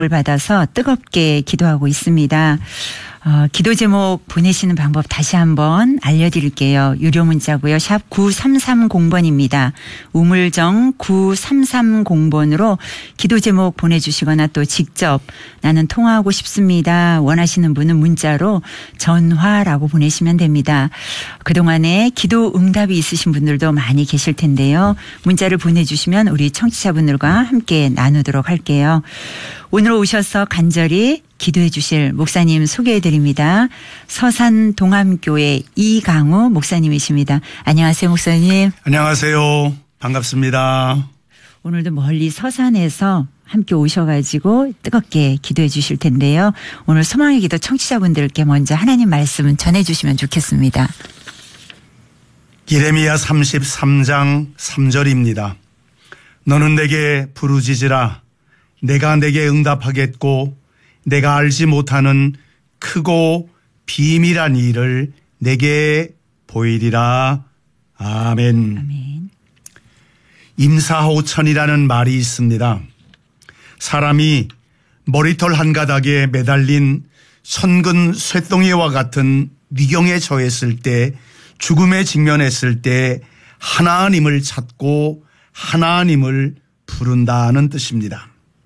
받아서 뜨겁게 기도하고 있습니다. 기도 제목 보내시는 방법 다시 한번 알려드릴게요. 유료 문자고요. 샵 9330번입니다. 우물정 9330번으로 기도 제목 보내주시거나 또 직접 나는 통화하고 싶습니다. 원하시는 분은 문자로 전화라고 보내시면 됩니다. 그동안에 기도 응답이 있으신 분들도 많이 계실 텐데요. 문자를 보내주시면 우리 청취자분들과 함께 나누도록 할게요. 오늘 오셔서 간절히 기도해 주실 목사님 소개해 드립니다. 서산동암교회 이강우 목사님이십니다. 안녕하세요, 목사님. 안녕하세요. 반갑습니다. 오늘도 멀리 서산에서 함께 오셔가지고 뜨겁게 기도해 주실 텐데요. 오늘 소망의 기도 청취자분들께 먼저 하나님 말씀 전해 주시면 좋겠습니다. 예레미야 33장 3절입니다. 너는 내게 부르짖으라. 내가 내게 응답하겠고 내가 알지 못하는 크고 비밀한 일을 내게 보이리라. 아멘. 아멘. 임사호천이라는 말이 있습니다. 사람이 머리털 한 가닥에 매달린 천근 쇠덩이와 같은 위경에 처했을 때, 죽음에 직면했을 때 하나님을 찾고 하나님을 부른다는 뜻입니다.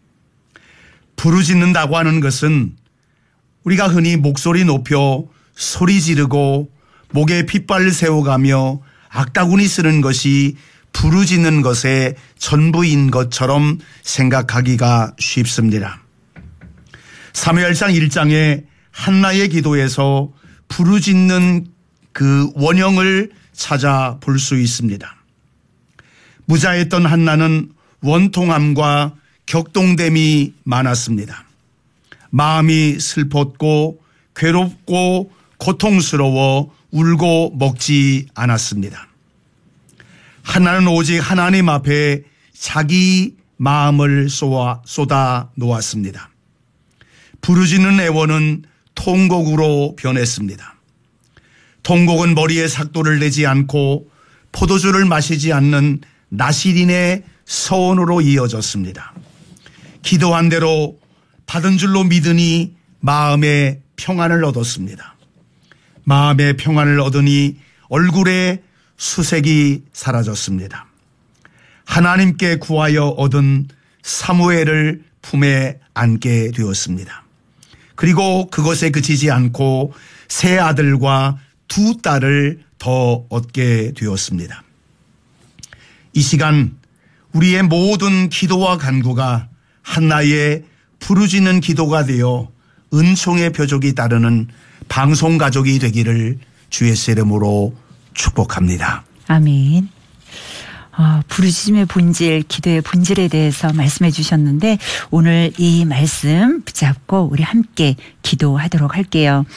부르짖는다고 하는 것은 우리가 흔히 목소리 높여 소리 지르고 목에 핏발 세워가며 악다구니 쓰는 것이 부르짖는 것의 전부인 것처럼 생각하기가 쉽습니다. 사무엘상 1장의 한나의 기도에서 부르짖는 그 원형을 찾아볼 수 있습니다. 무자했던 한나는 원통함과 격동됨이 많았습니다. 마음이 슬펐고 괴롭고 고통스러워 울고 먹지 않았습니다. 한나는 오직 하나님 앞에 자기 마음을 쏟아 놓았습니다. 부르짖는 애원은 통곡으로 변했습니다. 통곡은 머리에 삭도를 내지 않고 포도주를 마시지 않는 나시린의 서원으로 이어졌습니다. 기도한 대로 받은 줄로 믿으니 마음의 평안을 얻었습니다. 마음의 평안을 얻으니 얼굴에 수색이 사라졌습니다. 하나님께 구하여 얻은 사무엘을 품에 안게 되었습니다. 그리고 그것에 그치지 않고 세 아들과 두 딸을 더 얻게 되었습니다. 이 시간 우리의 모든 기도와 간구가 한나의 부르짖는 기도가 되어 은총의 표적이 따르는 방송가족이 되기를 주의 이름으로 축복합니다. 아멘. 부르짖음의 본질, 기도의 본질에 대해서 말씀해 주셨는데 오늘 이 말씀 붙잡고 우리 함께 기도하도록 할게요.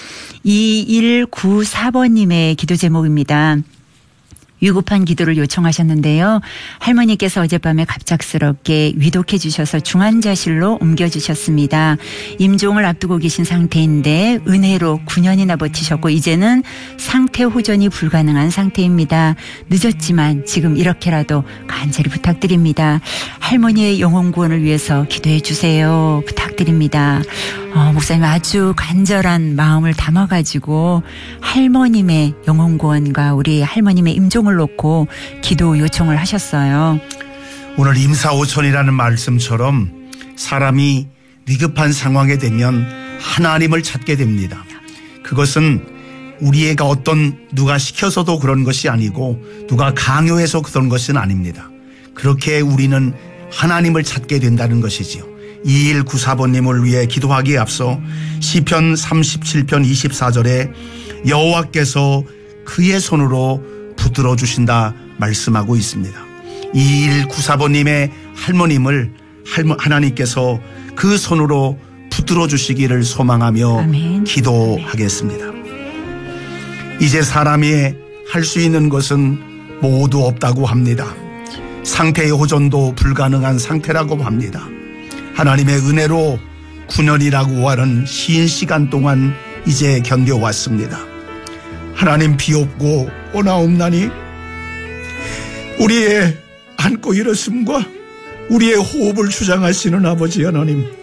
2194번님의 기도 제목입니다. 위급한 기도를 요청하셨는데요. 할머니께서 어젯밤에 갑작스럽게 위독해 주셔서 중환자실로 옮겨주셨습니다. 임종을 앞두고 계신 상태인데 은혜로 9년이나 버티셨고 이제는 상태 호전이 불가능한 상태입니다. 늦었지만 지금 이렇게라도 간절히 부탁드립니다. 할머니의 영혼 구원을 위해서 기도해 주세요. 부탁드립니다. 목사님 아주 간절한 마음을 담아가지고 할머님의 영혼 구원과 우리 할머님의 임종을 놓고 기도 요청을 하셨어요. 오늘 임사오천이라는 말씀처럼 사람이 위급한 상황에 되면 하나님을 찾게 됩니다. 그것은 우리가 누가 시켜서도 그런 것이 아니고 누가 강요해서 그런 것은 아닙니다. 그렇게 우리는 하나님을 찾게 된다는 것이지요. 2194번님을 위해 기도하기에 앞서 시편 37편 24절에 여호와께서 그의 손으로 붙들어 주신다 말씀하고 있습니다. 2194번님의 할머님을 하나님께서 그 손으로 붙들어 주시기를 소망하며 아멘. 기도하겠습니다. 이제 사람이 할 수 있는 것은 모두 없다고 합니다. 상태의 호전도 불가능한 상태라고 합니다. 하나님의 은혜로 9년이라고 하는 긴 시간 동안 이제 견뎌왔습니다. 하나님 비옵고 오나옵나니 우리의 안고 일었음과 우리의 호흡을 주장하시는 아버지 하나님,